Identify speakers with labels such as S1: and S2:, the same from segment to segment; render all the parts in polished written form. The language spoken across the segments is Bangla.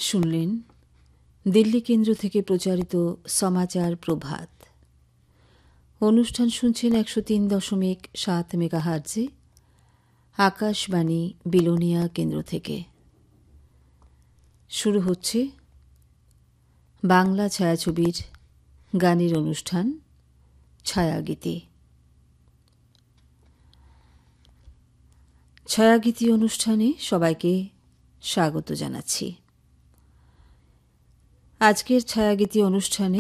S1: শুনলেন দিল্লি কেন্দ্র থেকে প্রচারিত সমাচার প্রভাত। অনুষ্ঠান শুনছেন 103.7 মেগাহার্জে আকাশবাণী বিলোনিয়া কেন্দ্র থেকে। শুরু হচ্ছে বাংলা ছায়াছবির গানের অনুষ্ঠান ছায়াগীতি। ছায়াগীতি অনুষ্ঠানে সবাইকে স্বাগত জানাচ্ছি। আজকের ছায়াগীতি অনুষ্ঠানে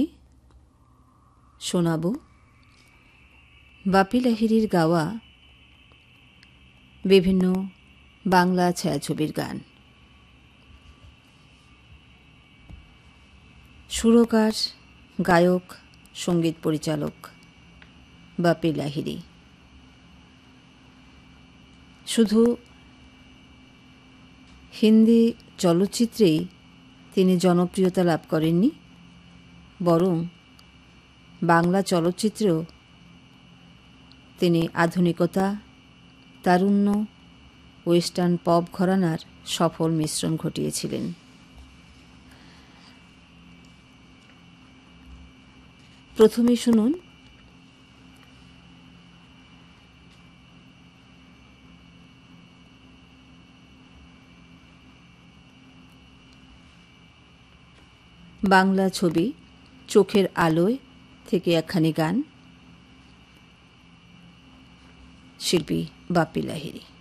S1: শোনাব বাপি লাহিড়ীর গাওয়া বিভিন্ন বাংলা ছায়াছবির গান। সুরকার, গায়ক, সঙ্গীত পরিচালক বাপি লাহিড়ী। শুধু হিন্দি চলচ্চিত্রেই তিনি জনপ্রিয়তা লাভ করেননি, বরং বাংলা চলচ্চিত্রেও তিনি আধুনিকতা, তারুণ্য, ওয়েস্টার্ন পপ ঘরানার সফল মিশ্রণ ঘটিয়েছিলেন। প্রথমে শুনুন বাংলা ছবি চোখের আলোয় থেকে একখানি গান, শিল্পী বাপি লাহিড়ী।